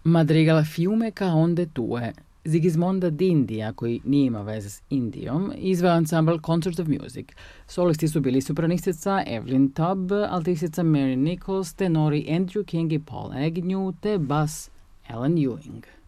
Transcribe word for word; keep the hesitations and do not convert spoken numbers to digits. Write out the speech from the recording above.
Madrigal Fiume ca onde tue, Sigismonda d'Indija, koji nije imao veze s Indijom, izveo ansambl Concert of Music. Solisti su bili sopranistica Evelyn Tubb, altistica Mary Nichols, tenori Andrew King i Paul Agnew, te bas Alan Ewing.